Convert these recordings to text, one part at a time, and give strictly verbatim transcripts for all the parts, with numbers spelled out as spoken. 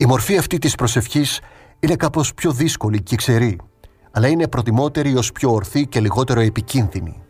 μορφή αυτή της προσευχής είναι κάπως πιο δύσκολη και ξερή, αλλά είναι προτιμότερη ως πιο ορθή και λιγότερο επικίνδυνη.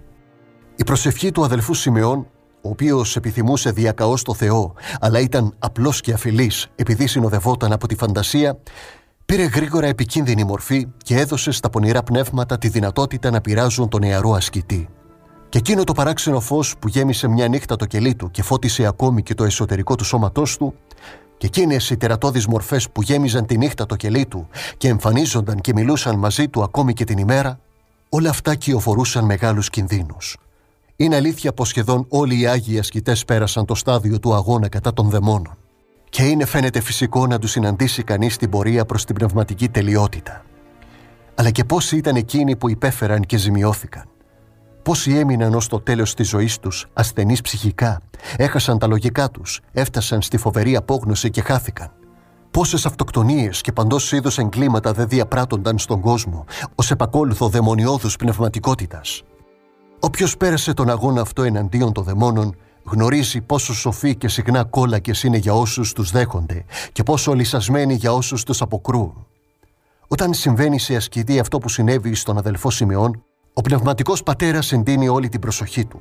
Η προσευχή του αδελφού Σιμεών, ο οποίος επιθυμούσε διακαώς το Θεό, αλλά ήταν απλός και αφιλής επειδή συνοδευόταν από τη φαντασία, πήρε γρήγορα επικίνδυνη μορφή και έδωσε στα πονηρά πνεύματα τη δυνατότητα να πειράζουν τον νεαρό ασκητή. Και εκείνο το παράξενο φως που γέμισε μια νύχτα το κελί του και φώτισε ακόμη και το εσωτερικό του σώματός του, και εκείνες οι τερατώδεις μορφές που γέμιζαν τη νύχτα το κελί του και εμφανίζονταν και μιλούσαν μαζί του ακόμη και την ημέρα, όλα αυτά κυοφορούσαν μεγάλους κινδύνους. Είναι αλήθεια πως σχεδόν όλοι οι Άγιοι ασκητές πέρασαν το στάδιο του αγώνα κατά των δαιμόνων. Και είναι φαίνεται φυσικό να τους συναντήσει κανείς στην πορεία προς την πνευματική τελειότητα. Αλλά και πόσοι ήταν εκείνοι που υπέφεραν και ζημιώθηκαν. Πόσοι έμειναν ως το τέλος της ζωής τους ασθενείς ψυχικά, έχασαν τα λογικά τους, έφτασαν στη φοβερή απόγνωση και χάθηκαν. Πόσες αυτοκτονίες και παντός είδους εγκλήματα δεν διαπράττονταν στον κόσμο ως επακόλουθο δαιμονιώδους πνευματικότητας. Όποιος πέρασε τον αγώνα αυτό εναντίον των δαιμόνων γνωρίζει πόσο σοφοί και συχνά κόλακες είναι για όσους τους δέχονται και πόσο λυσασμένοι για όσους τους αποκρούν. Όταν συμβαίνει σε ασκητή αυτό που συνέβη στον αδελφό Σιμεών, ο πνευματικός πατέρας εντείνει όλη την προσοχή του.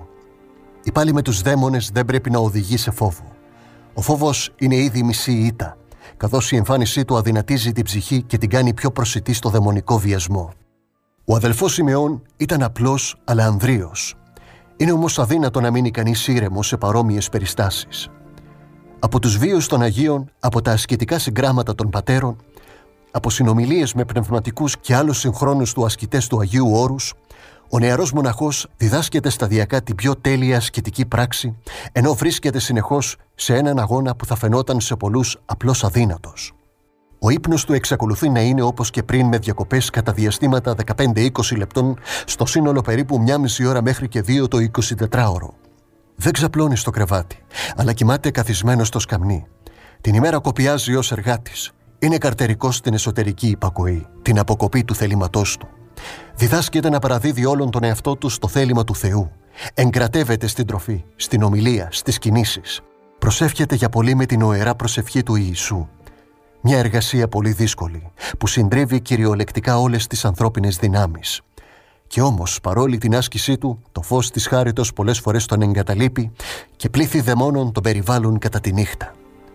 Η πάλη με τους δαίμονες δεν πρέπει να οδηγεί σε φόβο. Ο φόβος είναι ήδη μισή ήττα, καθώς η εμφάνισή του αδυνατίζει την ψυχή και την κάνει πιο προσιτή στο δαιμονικό βιασμό. Ο αδελφός Σιμεών ήταν απλός αλλά ανδρείος. Είναι όμως αδύνατο να μείνει κανείς ήρεμος σε παρόμοιες περιστάσεις. Από τους βίους των Αγίων, από τα ασκητικά συγγράμματα των πατέρων, από συνομιλίες με πνευματικούς και άλλους συγχρόνους του ασκητές του Αγίου Όρους, ο νεαρός μοναχός διδάσκεται σταδιακά την πιο τέλεια ασκητική πράξη, ενώ βρίσκεται συνεχώς σε έναν αγώνα που θα φαινόταν σε πολλούς απλώς αδύνατος. Ο ύπνος του εξακολουθεί να είναι όπως και πριν, με διακοπές κατά διαστήματα δεκαπέντε με είκοσι λεπτών, στο σύνολο περίπου μια μισή ώρα μέχρι και δύο το εικοσιτετράωρο. Δεν ξαπλώνει στο κρεβάτι, αλλά κοιμάται καθισμένος στο σκαμνί. Την ημέρα κοπιάζει ως εργάτης. Είναι καρτερικός στην εσωτερική υπακοή, την αποκοπή του θελήματός του. Διδάσκεται να παραδίδει όλον τον εαυτό του στο θέλημα του Θεού. Εγκρατεύεται στην τροφή, στην ομιλία, στις κινήσεις. Προσεύχεται για πολύ με την οερά προσευχή του Ιησού. Μια εργασία πολύ δύσκολη, που συντρίβει κυριολεκτικά όλες τις ανθρώπινες δυνάμεις. Και όμως, παρόλη την άσκησή του, το φως της χάριτος πολλές φορές τον εγκαταλείπει και πλήθη δαιμόνων τον περιβάλλουν κατά τη νύχτα.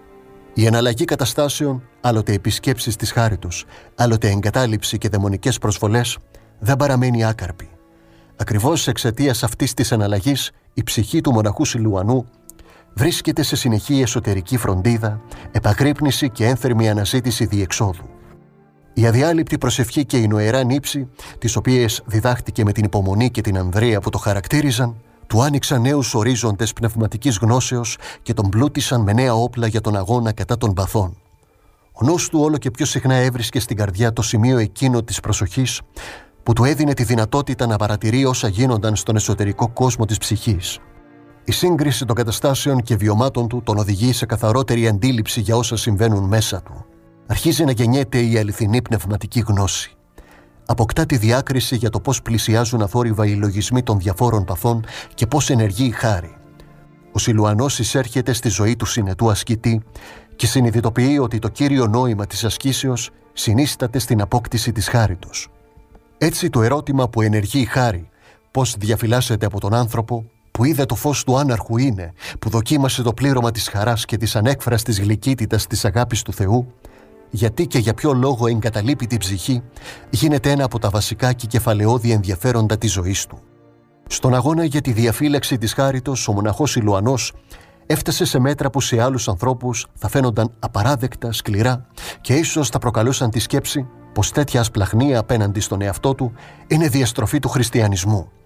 Η εναλλαγή καταστάσεων, άλλοτε επισκέψεις της χάριτος, άλλοτε εγκατάλειψη και δαιμονικές προσβολές, δεν παραμένει άκαρπη. Ακριβώς εξαιτίας αυτής της εναλλαγής, η ψυχή του μοναχού Σιλουανού βρίσκεται σε συνεχή εσωτερική φροντίδα, επαγρύπνηση και ένθερμη αναζήτηση διεξόδου. Η αδιάλειπτη προσευχή και η νοερά νύψη, τις οποίες διδάχτηκε με την υπομονή και την ανδρεία που το χαρακτήριζαν, του άνοιξαν νέους ορίζοντες πνευματικής γνώσεως και τον πλούτησαν με νέα όπλα για τον αγώνα κατά των παθών. Ο νους του όλο και πιο συχνά έβρισκε στην καρδιά το σημείο εκείνο της προσοχής που του έδινε τη δυνατότητα να παρατηρεί όσα γίνονταν στον εσωτερικό κόσμο της ψυχής. Η σύγκριση των καταστάσεων και βιωμάτων του τον οδηγεί σε καθαρότερη αντίληψη για όσα συμβαίνουν μέσα του. Αρχίζει να γεννιέται η αληθινή πνευματική γνώση. Αποκτά τη διάκριση για το πώς πλησιάζουν αθόρυβα οι λογισμοί των διαφόρων παθών και πώς ενεργεί η χάρη. Ο Σιλουανός εισέρχεται στη ζωή του συνετού ασκητή και συνειδητοποιεί ότι το κύριο νόημα της ασκήσεως συνίσταται στην απόκτηση της χάριτος. Έτσι το ερώτημα που ενεργεί η χάρη, πώς διαφυλάσσεται από τον άνθρωπο, που είδε το φως του άναρχου είναι, που δοκίμασε το πλήρωμα της χαράς και της ανέκφραστης γλυκύτητας της αγάπης του Θεού, γιατί και για ποιο λόγο εγκαταλείπει την ψυχή, γίνεται ένα από τα βασικά και κεφαλαιώδη ενδιαφέροντα της ζωής του. Στον αγώνα για τη διαφύλαξη της χάριτος, ο μοναχός Σιλουανός έφτασε σε μέτρα που σε άλλους ανθρώπους θα φαίνονταν απαράδεκτα, σκληρά και ίσως θα προκαλούσαν τη σκέψη πως τέτοια ασπλαχνία απέναντι στον εαυτό του είναι διαστροφή του χριστιανισμού.